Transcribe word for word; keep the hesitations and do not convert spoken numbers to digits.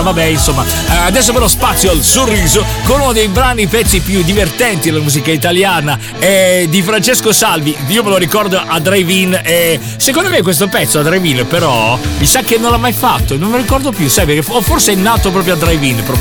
Vabbè, insomma, adesso però spazio al sorriso con uno dei brani, pezzi più divertenti della musica italiana, eh, di Francesco Salvi. Io me lo ricordo a Drive-In, eh, secondo me questo pezzo a Drive-In però mi sa che non l'ha mai fatto, non me lo ricordo più, sai, perché forse è nato proprio a Drive-In probabilmente.